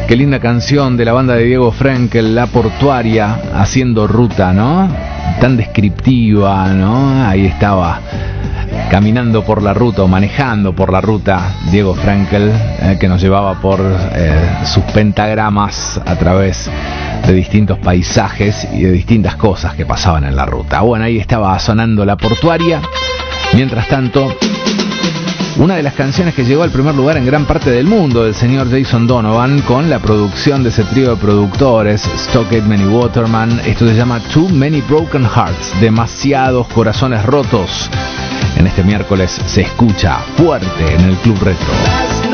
Qué linda canción de la banda de Diego Frenkel, La Portuaria, haciendo ruta, ¿no? Tan descriptiva, ¿no? Ahí estaba, caminando por la ruta o manejando por la ruta, Diego Frenkel, que nos llevaba por sus pentagramas a través de distintos paisajes y de distintas cosas que pasaban en la ruta. Bueno, ahí estaba sonando La Portuaria. Mientras tanto, una de las canciones que llegó al primer lugar en gran parte del mundo, del señor Jason Donovan, con la producción de ese trío de productores, Stock Aitken y Waterman. Esto se llama Too Many Broken Hearts, demasiados corazones rotos. En este miércoles se escucha fuerte en el Club Retro.